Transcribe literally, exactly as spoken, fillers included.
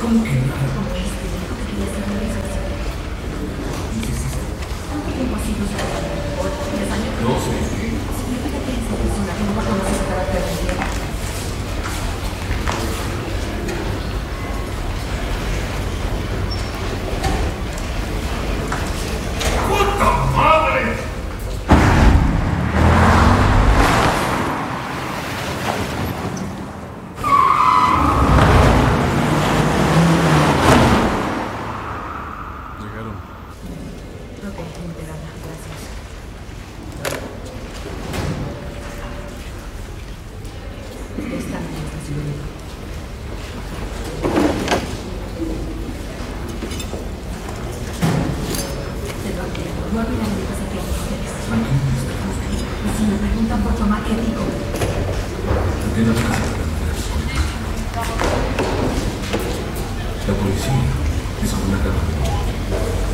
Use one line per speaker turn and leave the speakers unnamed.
¿Cómo que nada?
Como este, dijo que quería hacer regreso.
¿Y qué hiciste?
¿Cuánto tiempo ha sido usted? ¿Ocho, diez años?
No sé.
Significa que esa persona que no va a conocer su carácter de vida.
¡Puta madre! Llegaron.
Ok, enterada, gracias. Están en esta ciudad. Se lo advierto, no olviden mi pasaje a ustedes. Y si me preguntan por tomar qué digo,
Apenas casi para meter. La policía.